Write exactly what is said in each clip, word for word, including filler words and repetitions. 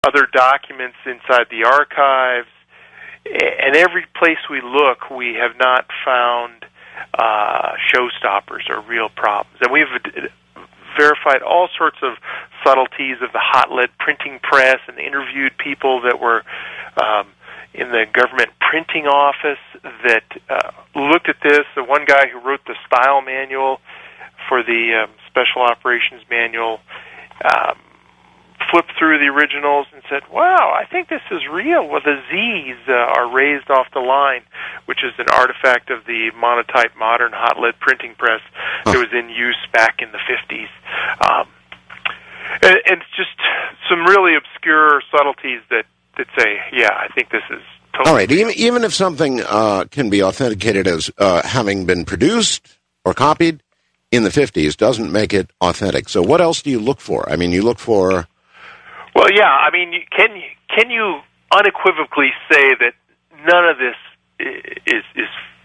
other documents inside the archives, and every place we look, we have not found uh, showstoppers or real problems. And we've verified all sorts of subtleties of the hot lead printing press and interviewed people that were um, in the government printing office that uh, looked at this. The one guy who wrote the style manual for the um, Special Operations Manual um, flipped through the originals and said, wow, I think this is real. Well, the Z's uh, are raised off the line, which is an artifact of the monotype modern hot lead printing press that was in use back in the fifties. Um, and, and it's just some really obscure subtleties that, that say, yeah, I think this is totally all right. Even, even if something uh, can be authenticated as uh, having been produced or copied in the fifties doesn't make it authentic. So what else do you look for? I mean, you look for... Well, yeah, I mean, can you, can you unequivocally say that none of this is is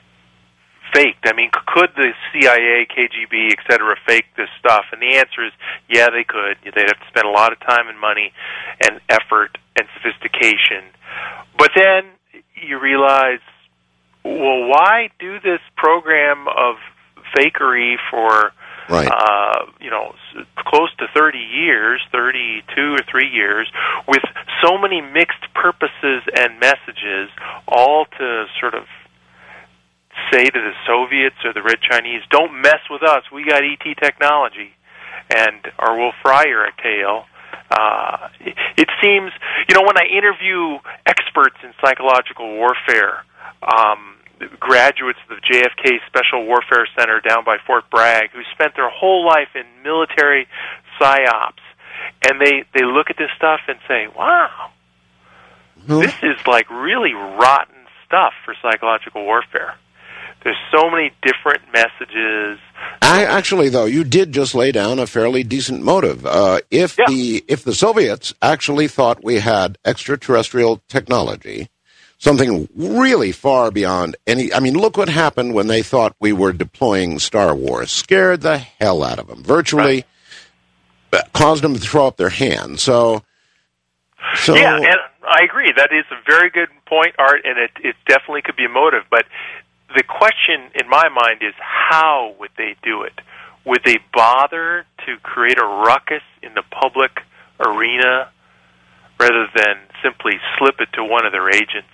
faked? I mean, could the C I A, K G B, et cetera, fake this stuff? And the answer is, yeah, they could. They'd have to spend a lot of time and money and effort and sophistication. But then you realize, well, why do this program of fakery for... Right. Uh, you know, close to thirty years, thirty-two or three years, with so many mixed purposes and messages, all to sort of say to the Soviets or the Red Chinese, don't mess with us, we got E T technology, and or we'll fry your tail. Uh, it, it seems, you know, when I interview experts in psychological warfare, um, graduates of the J F K Special Warfare Center down by Fort Bragg who spent their whole life in military psyops, and they, they look at this stuff and say, wow, mm-hmm. this is like really rotten stuff for psychological warfare. There's so many different messages. I, actually, though, you did just lay down a fairly decent motive. Uh, if yeah. the if the Soviets actually thought we had extraterrestrial technology, something really far beyond any... I mean, look what happened when they thought we were deploying Star Wars. Scared the hell out of them. Virtually right. caused them to throw up their hands. So, so... Yeah, and I agree. That is a very good point, Art, and it, it definitely could be a motive. But the question in my mind is, how would they do it? Would they bother to create a ruckus in the public arena rather than simply slip it to one of their agents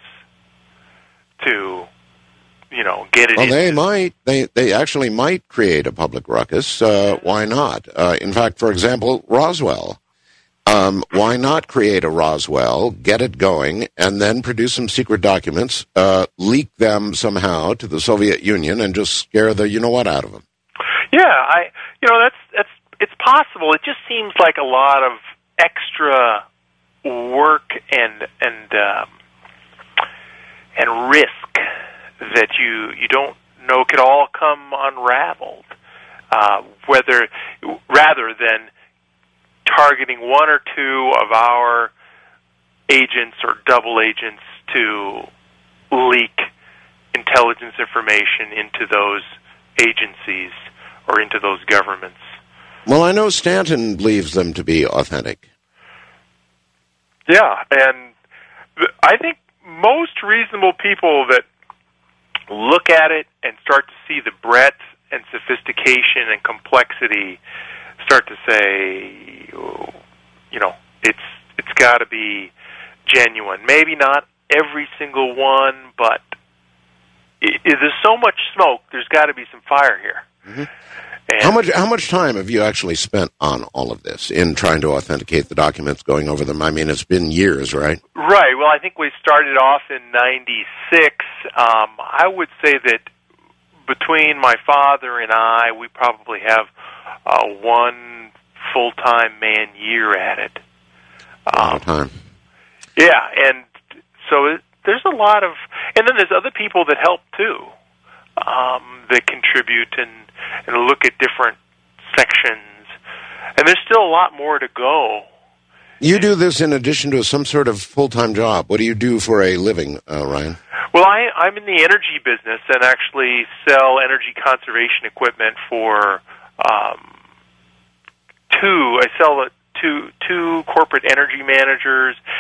to, you know, get it well, in? they might. They they actually might create a public ruckus. Uh, why not? Uh, in fact, for example, Roswell. Um, why not create a Roswell, get it going, and then produce some secret documents, uh, leak them somehow to the Soviet Union, and just scare the you-know-what out of them? Yeah, I, you know, that's that's it's possible. It just seems like a lot of extra work and and um, and risk that you you don't know could all come unraveled, uh, whether rather than targeting one or two of our agents or double agents to leak intelligence information into those agencies or into those governments. Well, I know Stanton believes them to be authentic. Yeah, and I think most reasonable people that look at it and start to see the breadth and sophistication and complexity start to say, you know, it's it's got to be genuine. Maybe not every single one, but it, it, there's so much smoke, there's got to be some fire here. Mm-hmm. How much how much time have you actually spent on all of this in trying to authenticate the documents, going over them? I mean, it's been years, right? Right. Well, I think we started off in ninety-six. Um, I would say that between my father and I, we probably have uh, one full-time man year at it. Um, a lot of time. Yeah, and so it, there's a lot of... And then there's other people that help, too, um, that contribute and, and look at different sections. And there's still a lot more to go. You do this in addition to some sort of full-time job. What do you do for a living, uh, Ryan? Well, I, I'm in the energy business and actually sell energy conservation equipment for um, two. I sell it two two corporate energy managers